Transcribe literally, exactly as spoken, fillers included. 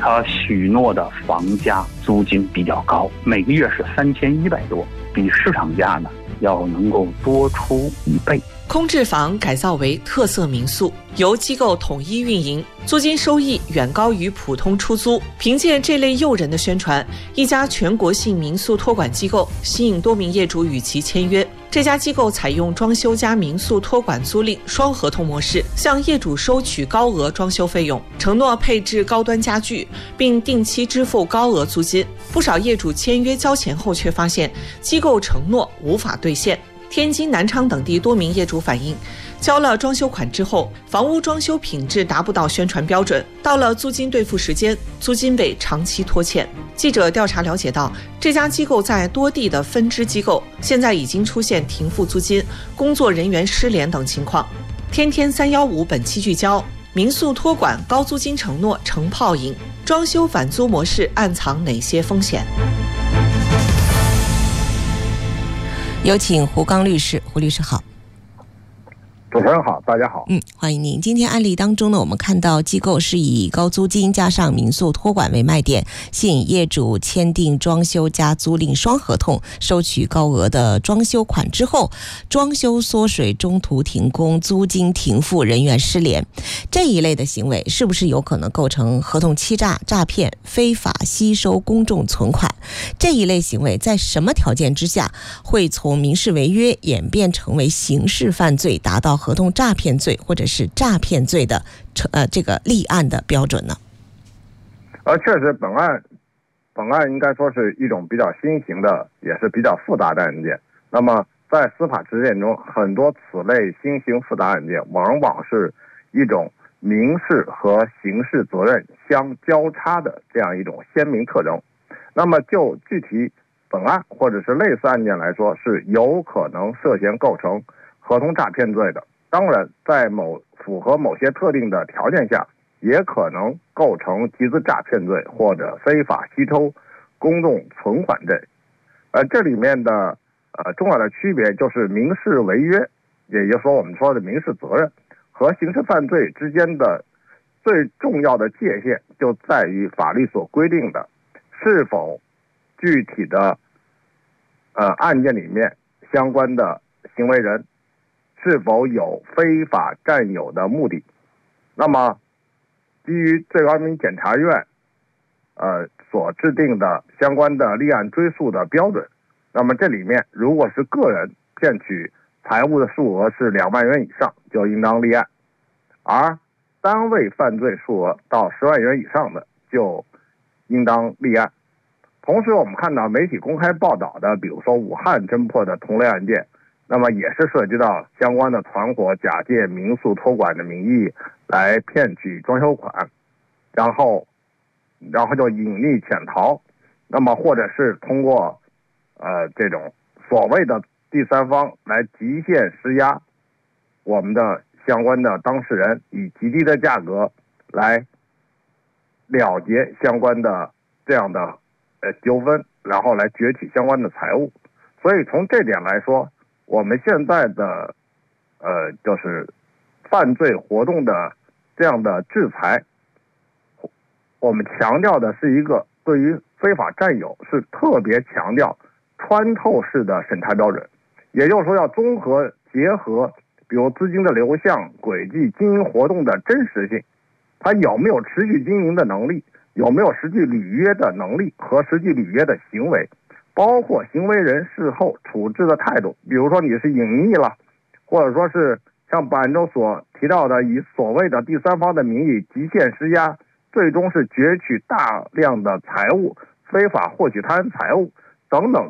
他许诺的房价租金比较高，每个月是三千一百多，比市场价呢要能够多出一倍。 空置房改造为特色民宿，由机构统一运营，租金收益远高于普通出租。凭借这类诱人的宣传，一家全国性民宿托管机构吸引多名业主与其签约。这家机构采用装修加民宿托管租赁双合同模式，向业主收取高额装修费用，承诺配置高端家具，并定期支付高额租金。不少业主签约交钱后，却发现机构承诺无法兑现。天津、南昌等地多名业主反映，交了装修款之后，房屋装修品质达不到宣传标准，到了租金兑付时间，租金被长期拖欠。记者调查了解到，这家机构在多地的分支机构现在已经出现停付租金、工作人员失联等情况。天天三一五本期聚焦：民宿托管高租金承诺成泡影，装修返租模式暗藏哪些风险？有请胡刚律师。胡律师好。 主持人好，大家好。 嗯，欢迎您。今天案例当中呢，我们看到机构是以高租金加上民宿托管为卖点，吸引业主签订装修加租赁双合同，收取高额的装修款之后，装修缩水，中途停工，租金停付，人员失联。这一类的行为是不是有可能构成合同欺诈、诈骗、非法吸收公众存款？这一类行为在什么条件之下会从民事违约演变成为刑事犯罪，达到合同诈骗罪或者是诈骗罪的呃这个立案的标准呢？ 呃，确实，本案本案应该说是一种比较新型的，也是比较复杂的案件。那么在司法实践中，很多此类新型复杂案件，往往是一种民事和刑事责任相交叉的这样一种鲜明特征。那么就具体本案或者是类似案件来说，是有可能涉嫌构成合同诈骗罪的。当然，在某符合某些特定的条件下，也可能构成集资诈骗罪或者非法吸收公众存款罪。呃，这里面的呃重要的区别就是民事违约，也就是说我们说的民事责任和刑事犯罪之间的最重要的界限，就在于法律所规定的是否具体的呃案件里面相关的行为人是否有非法占有的目的。那么基于最高人民检察院呃所制定的相关的立案追诉的标准，那么这里面如果是个人骗取财物的数额是两万元以上，就应当立案，而单位犯罪数额到十万元以上的就应当立案。同时我们看到媒体公开报道的，比如说武汉侦破的同类案件，那么也是涉及到相关的团伙假借民宿托管的名义来骗取装修款，然后然后就隐匿潜逃，那么或者是通过呃这种所谓的第三方来极限施压我们的相关的当事人，以极低的价格来了结相关的这样的呃纠纷，然后来攫取相关的财物。所以从这点来说，我们现在的呃就是犯罪活动的这样的制裁，我们强调的是一个对于非法占有是特别强调穿透式的审查标准，也就是说要综合结合比如资金的流向、轨迹、经营活动的真实性，它有没有持续经营的能力，有没有实际履约的能力和实际履约的行为，包括行为人事后处置的态度，比如说你是隐匿了，或者说是像本案中所提到的以所谓的第三方的名义极限施压，最终是攫取大量的财物，非法获取他人财物等等